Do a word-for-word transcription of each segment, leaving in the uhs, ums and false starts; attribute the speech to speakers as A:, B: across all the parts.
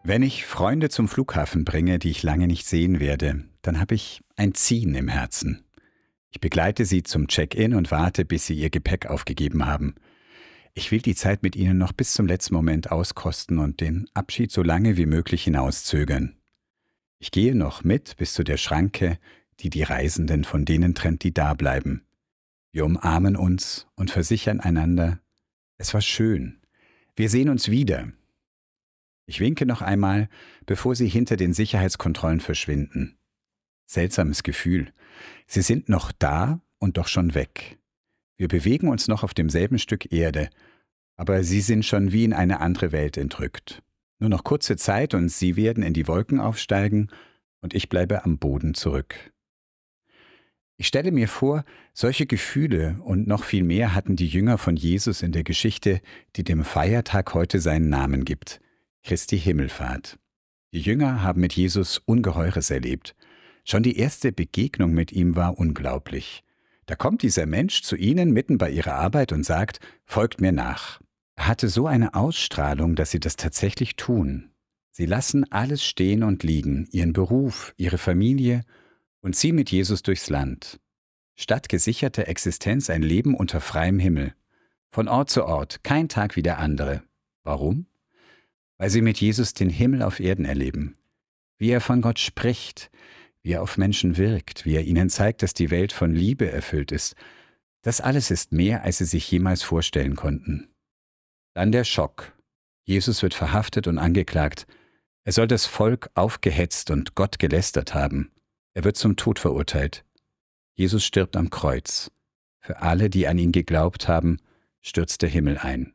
A: Wenn ich Freunde zum Flughafen bringe, die ich lange nicht sehen werde, dann habe ich ein Ziehen im Herzen. Ich begleite sie zum Check-in und warte, bis sie ihr Gepäck aufgegeben haben. Ich will die Zeit mit ihnen noch bis zum letzten Moment auskosten und den Abschied so lange wie möglich hinauszögern. Ich gehe noch mit bis zu der Schranke, die die Reisenden von denen trennt, die da bleiben. Wir umarmen uns und versichern einander, es war schön. Wir sehen uns wieder. Ich winke noch einmal, bevor sie hinter den Sicherheitskontrollen verschwinden. Seltsames Gefühl. Sie sind noch da und doch schon weg. Wir bewegen uns noch auf demselben Stück Erde, aber sie sind schon wie in eine andere Welt entrückt. Nur noch kurze Zeit und sie werden in die Wolken aufsteigen und ich bleibe am Boden zurück. Ich stelle mir vor, solche Gefühle und noch viel mehr hatten die Jünger von Jesus in der Geschichte, die dem Feiertag heute seinen Namen gibt: Christi Himmelfahrt. Die Jünger haben mit Jesus Ungeheures erlebt. Schon die erste Begegnung mit ihm war unglaublich. Da kommt dieser Mensch zu ihnen mitten bei ihrer Arbeit und sagt: Folgt mir nach. Er hatte so eine Ausstrahlung, dass sie das tatsächlich tun. Sie lassen alles stehen und liegen, ihren Beruf, ihre Familie, und ziehen mit Jesus durchs Land. Statt gesicherter Existenz ein Leben unter freiem Himmel. Von Ort zu Ort, kein Tag wie der andere. Warum? Weil sie mit Jesus den Himmel auf Erden erleben. Wie er von Gott spricht, wie er auf Menschen wirkt, wie er ihnen zeigt, dass die Welt von Liebe erfüllt ist. Das alles ist mehr, als sie sich jemals vorstellen konnten. Dann der Schock. Jesus wird verhaftet und angeklagt. Er soll das Volk aufgehetzt und Gott gelästert haben. Er wird zum Tod verurteilt. Jesus stirbt am Kreuz. Für alle, die an ihn geglaubt haben, stürzt der Himmel ein.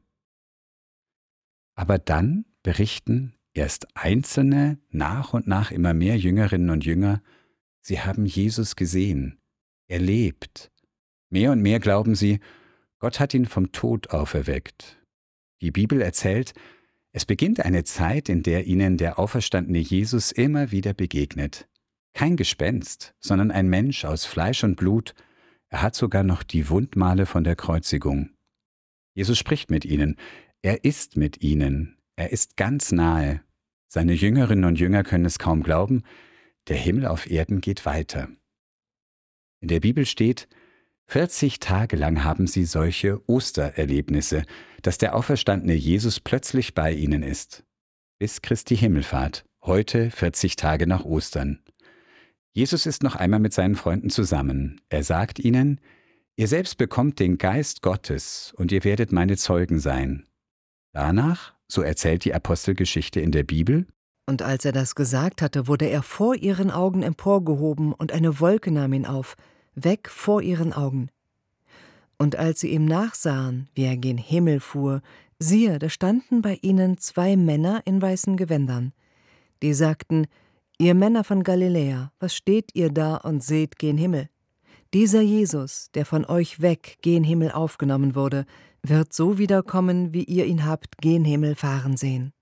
A: Aber dann berichten erst Einzelne, nach und nach immer mehr Jüngerinnen und Jünger, sie haben Jesus gesehen. Er lebt. Mehr und mehr glauben sie, Gott hat ihn vom Tod auferweckt. Die Bibel erzählt, es beginnt eine Zeit, in der ihnen der auferstandene Jesus immer wieder begegnet. Kein Gespenst, sondern ein Mensch aus Fleisch und Blut. Er hat sogar noch die Wundmale von der Kreuzigung. Jesus spricht mit ihnen. Er ist mit ihnen. Er ist ganz nahe. Seine Jüngerinnen und Jünger können es kaum glauben. Der Himmel auf Erden geht weiter. In der Bibel steht, vierzig Tage lang haben sie solche Ostererlebnisse, dass der auferstandene Jesus plötzlich bei ihnen ist. Bis Christi Himmelfahrt, heute vierzig Tage nach Ostern. Jesus ist noch einmal mit seinen Freunden zusammen. Er sagt ihnen, ihr selbst bekommt den Geist Gottes und ihr werdet meine Zeugen sein. Danach, so erzählt die Apostelgeschichte in der Bibel,
B: und als er das gesagt hatte, wurde er vor ihren Augen emporgehoben und eine Wolke nahm ihn auf, weg vor ihren Augen. Und als sie ihm nachsahen, wie er gen Himmel fuhr, siehe, da standen bei ihnen zwei Männer in weißen Gewändern. Die sagten, ihr Männer von Galiläa, was steht ihr da und seht gen Himmel? Dieser Jesus, der von euch weg gen Himmel aufgenommen wurde, wird so wiederkommen, wie ihr ihn habt gen Himmel fahren sehen.